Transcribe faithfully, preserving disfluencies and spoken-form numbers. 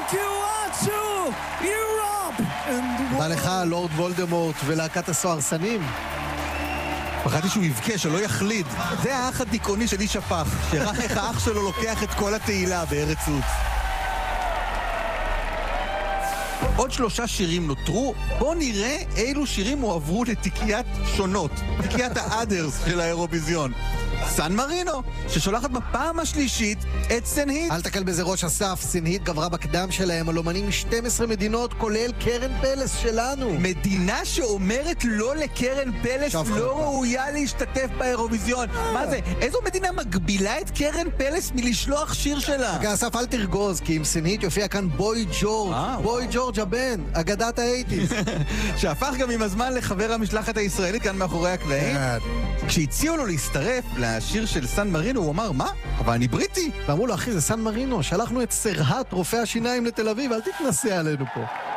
Take you out to Europe. תודה לך, לורד וולדמורט ולהקת הסוהרסנים. פחדתי שהוא יבכה, שלא יחליד. זה האח הדיכאוני של איש הפח, שראה איך האח שלו לוקח את כל התהילה בארץ עוץ. עוד שלושה שירים נותרו, בואו נראה אילו שירים הועברו לתיקיית שונות, תיקיית האדרס של האירוויזיון. סן מרינו, ששולחת בפעם השלישית את סנהית. אל תקל בזה ראש אסף, סנהית גברה בקדם שלהם על אומנים מ-שתים עשרה מדינות, כולל קרן פלס שלנו. מדינה שאומרת לא לקרן פלס לא ראויה להשתתף באירוויזיון. מה זה? איזו מדינה מגבילה את קרן פלס מלשלוח שיר שלה? רגע אסף, אל תרגוז, כי עם סנהית יופיע כאן בוי ג'ורג', בוי ג'ורג' הבן, אגדת האייטיז. שהפך גם עם הזמן לחבר המשלחת הישראלית כאן מאחורי הקלעים. כשהציעו לו להצטרף לשיר של סן מרינו, הוא אמר, מה? אבל אני בריטי. ואמרו לו, אחי, זה סן מרינו, שלחנו את סרהט, רופא השיניים לתל אביב, אל תתנסה עלינו פה.